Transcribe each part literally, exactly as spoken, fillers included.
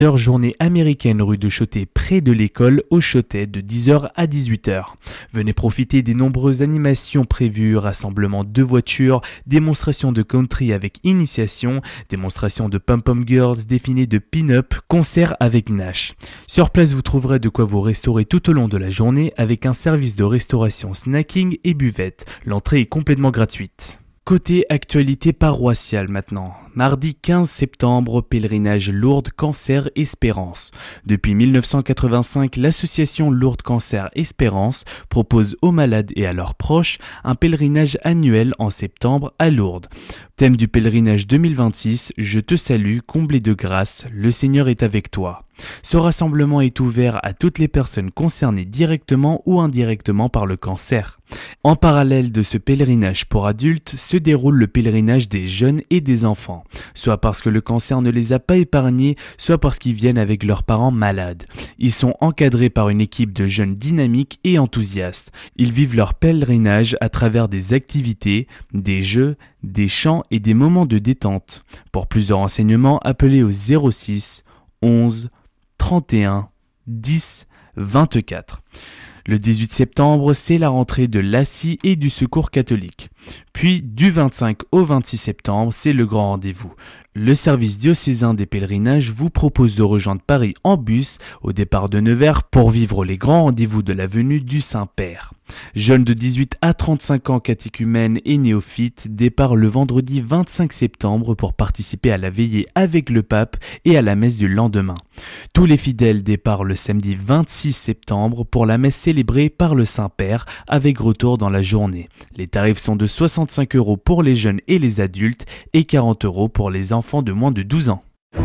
Journée américaine rue de Chotet près de l'école au Chotet de dix heures à dix-huit heures. Venez profiter des nombreuses animations prévues, rassemblement de voitures, démonstration de country avec initiation, démonstration de pom-pom girls, défilé de pin-up, concert avec Nash. Sur place, vous trouverez de quoi vous restaurer tout au long de la journée avec un service de restauration, snacking et buvette. L'entrée est complètement gratuite. Côté actualité paroissiale maintenant. Mardi quinze septembre, pèlerinage Lourdes Cancer Espérance. Depuis mille neuf cent quatre-vingt-cinq, l'association Lourdes Cancer Espérance propose aux malades et à leurs proches un pèlerinage annuel en septembre à Lourdes. Thème du pèlerinage deux mille vingt-six, je te salue, comblé de grâce, le Seigneur est avec toi. Ce rassemblement est ouvert à toutes les personnes concernées directement ou indirectement par le cancer. En parallèle de ce pèlerinage pour adultes, se déroule le pèlerinage des jeunes et des enfants, soit parce que le cancer ne les a pas épargnés, soit parce qu'ils viennent avec leurs parents malades. Ils sont encadrés par une équipe de jeunes dynamiques et enthousiastes. Ils vivent leur pèlerinage à travers des activités, des jeux, des chants et des moments de détente. Pour plus de renseignements, appelez au zéro six onze trente et un dix vingt-quatre. Le dix-huit septembre, c'est la rentrée de l'A C I et du Secours catholique. Puis, du vingt-cinq au vingt-six septembre, c'est le grand rendez-vous. Le service diocésain des pèlerinages vous propose de rejoindre Paris en bus au départ de Nevers pour vivre les grands rendez-vous de la venue du Saint-Père. Jeunes de dix-huit à trente-cinq ans, catéchumènes et néophytes, départ le vendredi vingt-cinq septembre pour participer à la veillée avec le pape et à la messe du lendemain. Tous les fidèles départ le samedi vingt-six septembre pour la messe célébrée par le Saint-Père avec retour dans la journée. Les tarifs sont de soixante-cinq euros pour les jeunes et les adultes et quarante euros pour les enfants de moins de douze ans.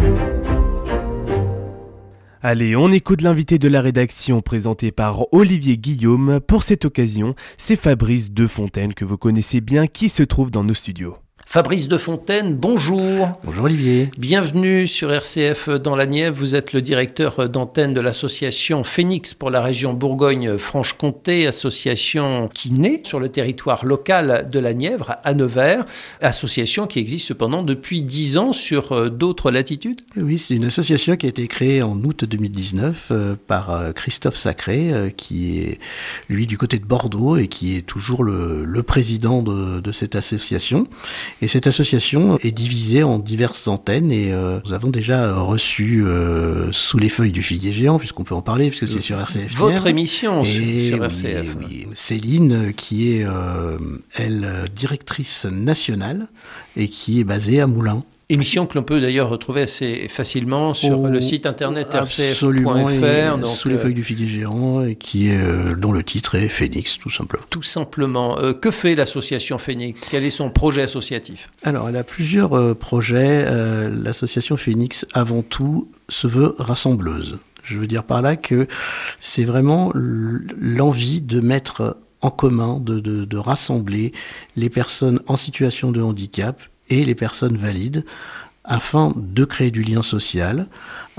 Allez, on écoute l'invité de la rédaction présenté par Olivier Guillaume. Pour cette occasion, c'est Fabrice Defontaine que vous connaissez bien qui se trouve dans nos studios. Fabrice Defontaine, bonjour. Bonjour Olivier. Bienvenue sur R C F dans la Nièvre. Vous êtes le directeur d'antenne de l'association Phoenix pour la région Bourgogne-Franche-Comté, association qui naît sur le territoire local de la Nièvre, à Nevers, association qui existe cependant depuis dix ans sur d'autres latitudes. Oui, c'est une association qui a été créée en août deux mille dix-neuf euh, par euh, Christophe Sacré, euh, qui est lui du côté de Bordeaux et qui est toujours le, le président de, de cette association. Et cette association est divisée en diverses antennes et euh, nous avons déjà reçu euh, Sous les feuilles du figuier géant, puisqu'on peut en parler, puisque c'est sur R C F. Votre émission et sur oui, R C F. Oui, Céline, qui est, euh, elle, directrice nationale et qui est basée à Moulins. Émission que l'on peut d'ailleurs retrouver assez facilement sur oh, le site internet r c f point f r. Donc, Sous les feuilles du figuier géant, et qui est, euh, dont le titre est Phoenix, tout simplement. Tout simplement. Euh, que fait l'association Phoenix ? Quel est son projet associatif ? Alors, elle a plusieurs euh, projets. Euh, l'association Phoenix, avant tout, se veut rassembleuse. Je veux dire par là que c'est vraiment l'envie de mettre en commun, de, de, de rassembler les personnes en situation de handicap et les personnes valides, afin de créer du lien social,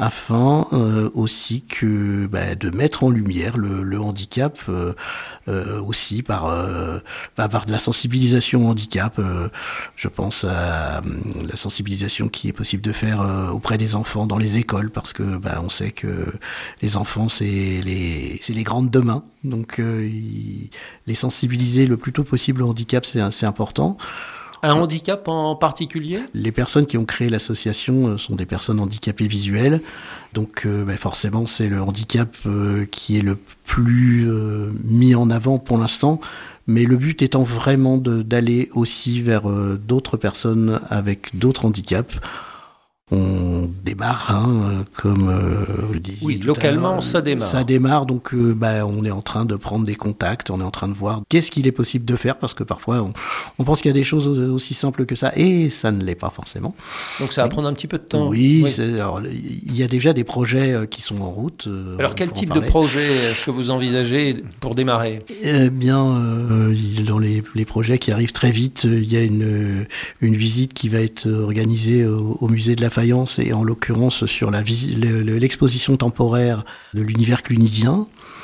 afin euh, aussi que bah, de mettre en lumière le, le handicap euh, euh, aussi par, euh, bah, par de la sensibilisation au handicap. Euh, je pense à euh, la sensibilisation qui est possible de faire euh, auprès des enfants dans les écoles, parce que bah, on sait que les enfants c'est les c'est les grandes demain, donc euh, y, les sensibiliser le plus tôt possible au handicap, c'est, c'est important. Un handicap en particulier ? Les personnes qui ont créé l'association sont des personnes handicapées visuelles. Donc euh, bah forcément, c'est le handicap euh, qui est le plus euh, mis en avant pour l'instant. Mais le but étant vraiment de, d'aller aussi vers euh, d'autres personnes avec d'autres handicaps. On démarre, hein, comme euh, vous le disiez. Oui, tout localement, à l'heure, ça démarre. Ça démarre, donc euh, bah, on est en train de prendre des contacts, on est en train de voir qu'est-ce qu'il est possible de faire, parce que parfois on, on pense qu'il y a des choses aussi simples que ça, et ça ne l'est pas forcément. Donc ça va prendre un petit peu de temps. Oui, oui. C'est, alors, il y a déjà des projets qui sont en route. Euh, alors quel type de projet est-ce que vous envisagez pour démarrer ? Eh bien, euh, dans les, les projets qui arrivent très vite, il y a une, une visite qui va être organisée au, au musée de la Faïence, et en l'occurrence sur la visi- le, le, l'exposition temporaire de l'univers clunisien.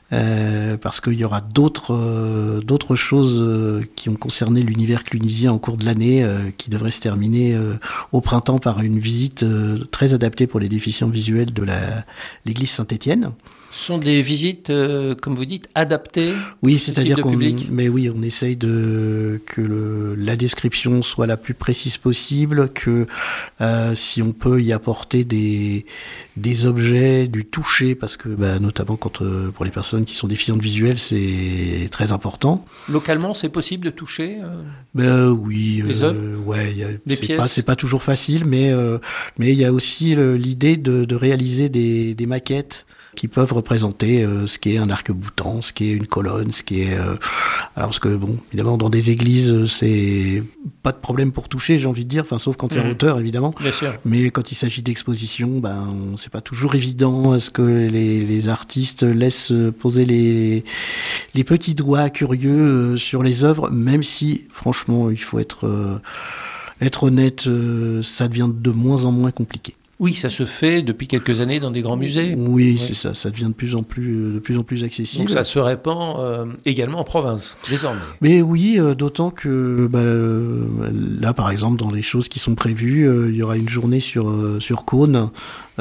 euh, parce qu'il y aura d'autres, euh, d'autres choses euh, qui ont concerné l'univers clunisien au cours de l'année, euh, qui devraient se terminer euh, au printemps par une visite euh, très adaptée pour les déficients visuels de la, l'église Saint-Étienne. Ce sont des visites, euh, comme vous dites, adaptées. Oui, c'est-à-dire qu'on, public. mais oui, on essaye de que le, la description soit la plus précise possible, que euh, si on peut y apporter des des objets, du toucher, parce que bah, notamment quand euh, pour les personnes qui sont déficientes visuelles, c'est très important. Localement, c'est possible de toucher euh, Ben oui, les euh, œuvres, ouais, y a, des c'est pièces. pas c'est pas toujours facile, mais euh, mais il y a aussi le, l'idée de, de réaliser des des maquettes qui peuvent représenter euh, ce qu'est un arc-boutant, ce qu'est une colonne, ce qu'est... Euh, alors parce que, bon, évidemment, dans des églises, c'est pas de problème pour toucher, j'ai envie de dire, enfin, sauf quand c'est mmh. en hauteur, évidemment. Bien sûr. Mais quand il s'agit d'exposition, ben, c'est pas toujours évident. Est-ce que les, les artistes laissent poser les, les petits doigts curieux sur les œuvres, même si, franchement, il faut être, euh, être honnête, euh, ça devient de moins en moins compliqué. Oui, ça se fait depuis quelques années dans des grands musées. Oui, oui, c'est ça. Ça devient de plus en plus, de plus en plus accessible. Donc ça se répand euh, également en province, désormais. Mais oui, euh, d'autant que bah, euh, là, par exemple, dans les choses qui sont prévues, euh, il y aura une journée sur euh, sur Cône,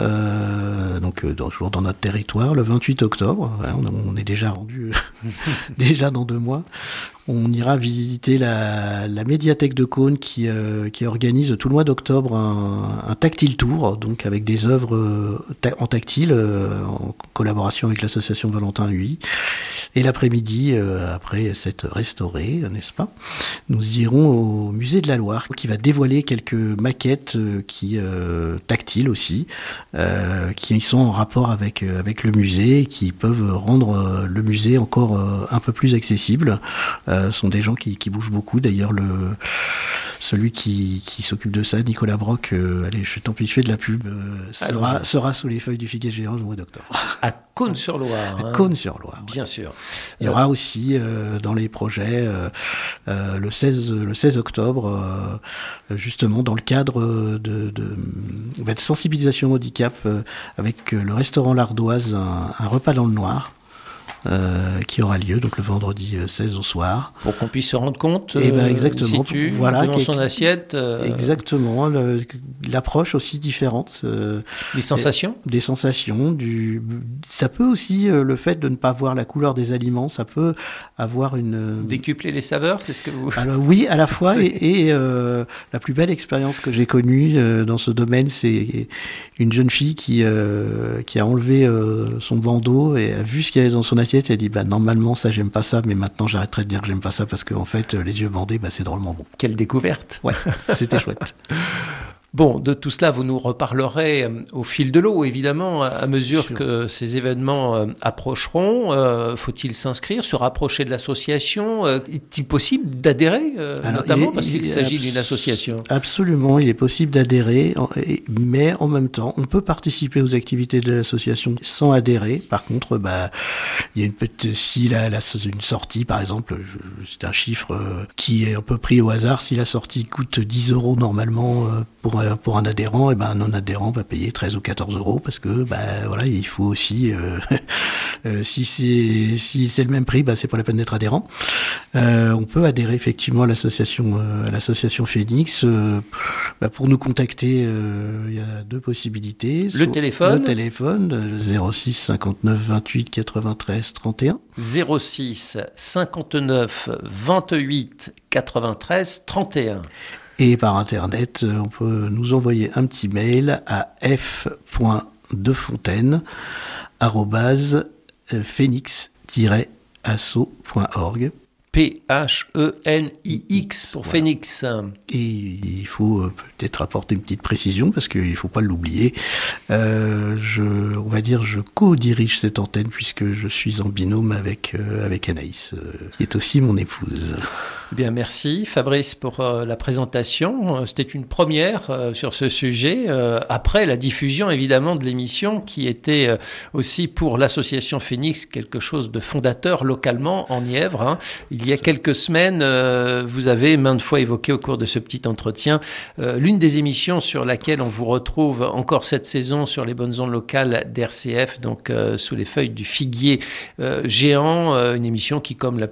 euh, donc euh, dans, toujours dans notre territoire, le vingt-huit octobre. Hein, on, on est déjà rendu euh, déjà dans deux mois. On ira visiter la, la médiathèque de Cône qui, euh, qui organise tout le mois d'octobre un, un tactile tour, donc avec des œuvres euh, ta- en tactile, euh, en collaboration avec l'association Valentin Huy. Et l'après-midi, euh, après s'être restauré, n'est-ce pas, nous irons au musée de la Loire, qui va dévoiler quelques maquettes euh, qui euh, tactiles aussi, euh, qui sont en rapport avec euh, avec le musée, qui peuvent rendre euh, le musée encore euh, un peu plus accessible. Euh, Ce sont des gens qui, qui bougent beaucoup. D'ailleurs, le, celui qui, qui s'occupe de ça, Nicolas Brock, euh, allez, je, tant pis, je fais de la pub, euh, sera, sera sous les feuilles du figuier géant au mois d'octobre. À Cône-sur-Loire. À Cône-sur-Loire. Bien oui. sûr. Il y aura aussi euh, dans les projets euh, euh, le seize le seize octobre, euh, justement dans le cadre de, de, de, de sensibilisation au handicap, euh, avec le restaurant L'Ardoise, un, un repas dans le noir. Euh, qui aura lieu donc le vendredi seize au soir. Pour qu'on puisse se rendre compte. Et ben exactement. Situe, voilà. Dans son assiette. Euh... Exactement. Le, l'approche aussi différente. Euh, des sensations. Des sensations. Du. Ça peut aussi euh, le fait de ne pas voir la couleur des aliments. Ça peut avoir une. Décupler les saveurs, c'est ce que vous. Alors oui, à la fois et, et euh, la plus belle expérience que j'ai connue euh, dans ce domaine, c'est une jeune fille qui euh, qui a enlevé euh, son bandeau et a vu ce qu'il y avait dans son assiette. Elle a dit bah, normalement ça j'aime pas ça, mais maintenant j'arrêterai de dire que j'aime pas ça parce qu'en fait les yeux bandés bah, c'est drôlement bon. Quelle découverte. Ouais, c'était chouette. Bon, de tout cela, vous nous reparlerez au fil de l'eau, évidemment, à mesure Sûr. que ces événements approcheront. Euh, faut-il s'inscrire, se rapprocher de l'association ? Est-il possible d'adhérer, euh, Alors, notamment est, parce qu'il s'agit abs- d'une association ? Absolument, il est possible d'adhérer, mais en même temps, on peut participer aux activités de l'association sans adhérer. Par contre, bah, il y a une petite, si la, la, une sortie, par exemple, je, c'est un chiffre euh, qui est un peu pris au hasard, si la sortie coûte dix euros normalement euh, pour pour un adhérent, et ben un non-adhérent va payer treize ou quatorze euros parce que ben voilà, il faut aussi euh, euh, si c'est si c'est le même prix, ben c'est pas la peine d'être adhérent. Euh, on peut adhérer effectivement à l'association euh, à l'association Phénix. Euh, ben pour nous contacter, euh, il y a deux possibilités. Le Soit téléphone. Le téléphone, le zéro six cinquante-neuf vingt-huit quatre-vingt-treize trente et un. zéro six cinquante-neuf vingt-huit quatre-vingt-treize trente et un. Et par Internet, on peut nous envoyer un petit mail à f point defontaine arobase phénix tiret asso point org. P H E N I X pour voilà. Phénix. Et il faut peut-être apporter une petite précision parce qu'il ne faut pas l'oublier. Euh, je, on va dire, je co-dirige cette antenne puisque je suis en binôme avec, euh, avec Anaïs, euh, qui est aussi mon épouse. Bien, merci Fabrice pour euh, la présentation. C'était une première euh, sur ce sujet, euh, après la diffusion évidemment de l'émission qui était euh, aussi pour l'association Phoenix quelque chose de fondateur localement en Nièvre. Hein. Il y a quelques semaines, euh, vous avez maintes fois évoqué au cours de ce petit entretien euh, l'une des émissions sur laquelle on vous retrouve encore cette saison sur les bonnes ondes locales d'R C F, donc euh, sous les feuilles du figuier euh, géant, euh, une émission qui, comme la